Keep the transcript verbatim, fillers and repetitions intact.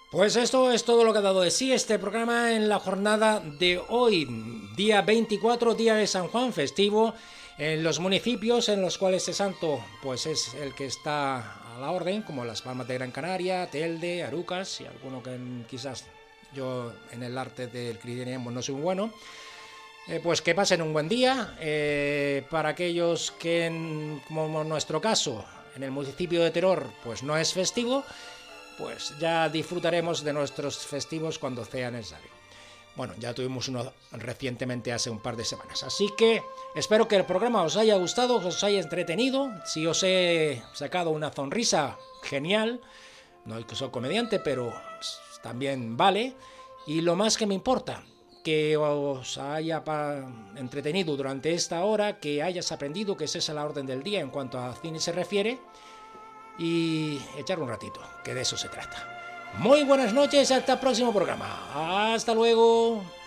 Pues esto es todo lo que ha dado de sí este programa en la jornada de hoy, día veinticuatro, día de San Juan, festivo en los municipios en los cuales este santo pues es el que está a la orden, como Las Palmas de Gran Canaria, Telde, Arucas y alguno que quizás yo en el arte del cristianismo no soy muy bueno. Eh, pues que pasen un buen día. Eh, para aquellos que, en, como en nuestro caso, en el municipio de Teror, pues no es festivo, pues ya disfrutaremos de nuestros festivos cuando sea necesario. Bueno, ya tuvimos uno recientemente hace un par de semanas. Así que espero que el programa os haya gustado, os haya entretenido. Si os he sacado una sonrisa, genial. No es que soy comediante, pero también vale. Y lo más que me importa, que os haya entretenido durante esta hora, que hayas aprendido que esa es la orden del día en cuanto a cine se refiere, y echar un ratito, que de eso se trata. Muy buenas noches, hasta el próximo programa. Hasta luego.